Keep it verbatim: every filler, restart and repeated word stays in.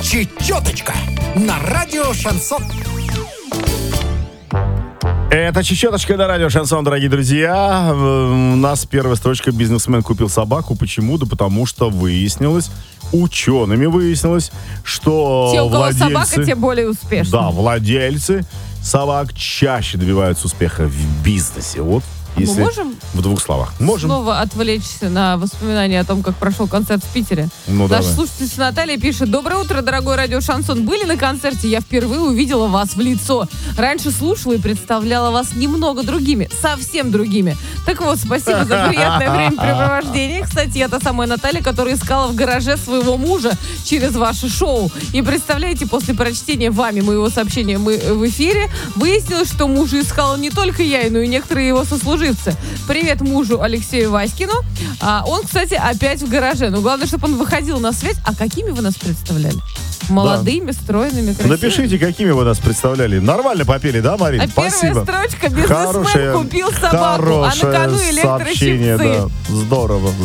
Чечеточка на радио «Шансон». Это «Чечеточка» на радио «Шансон», дорогие друзья. У нас первая строчка: бизнесмен купил собаку. Почему? Да потому что выяснилось, учеными выяснилось, что те, у кого владельцы... собака, те более успешны. Да, владельцы собак чаще добиваются успеха в бизнесе. Вот. Если Мы можем в двух словах. Можем. снова отвлечься на воспоминания о том, как прошел концерт в Питере? Ну, Наша давай. слушательница Наталья пишет: доброе утро, дорогой радио «Шансон». Были на концерте, я впервые увидела вас в лицо. Раньше слушала и представляла вас немного другими, совсем другими. Так вот, спасибо за приятное времяпрепровождение. Кстати, я та самая Наталья, которая искала в гараже своего мужа через ваше шоу. И представляете, после прочтения вами моего сообщения мы в эфире, выяснилось, что мужа искала не только я, но и некоторые его сослуживцы. Привет мужу Алексею Васькину. А, он, кстати, опять в гараже. Но главное, чтобы он выходил на связь. А какими вы нас представляли? Молодыми, да. стройными, красивыми? Напишите, какими вы нас представляли. Нормально попели, да, Марина? А Спасибо. Первая строчка: бизнесмен Хорошее, купил собаку, а на кону сообщение, электрощипцы. да. Здорово,